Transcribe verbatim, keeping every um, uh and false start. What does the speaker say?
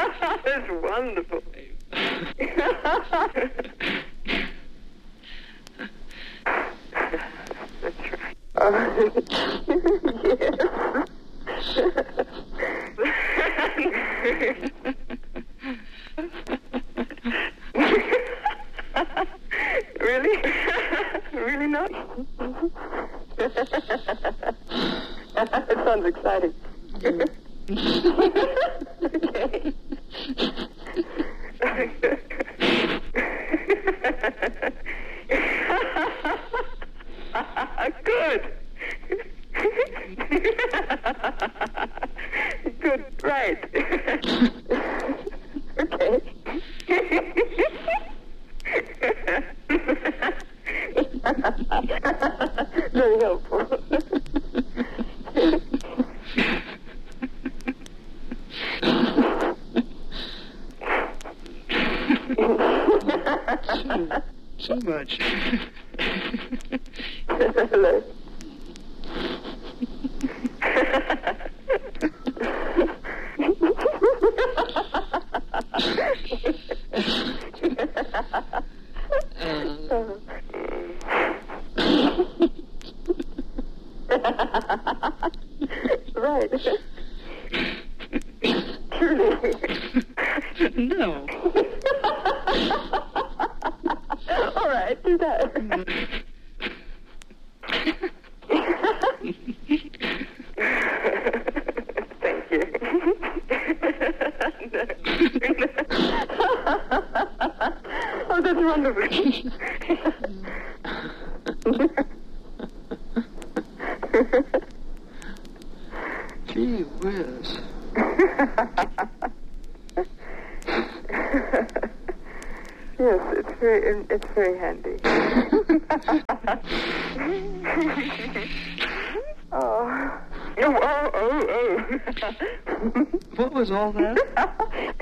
That's wonderful. That's right. Uh, yes. Really? Really not? It sounds exciting. Okay. Good. Good, right. Okay. Very helpful. So, so much. Hello. Right. Truly. No. All right, do that. Thank you. Oh, that's wonderful. Gee whiz. Yes, it's very, it's very handy. Oh. Oh, oh, oh, oh. What was all that?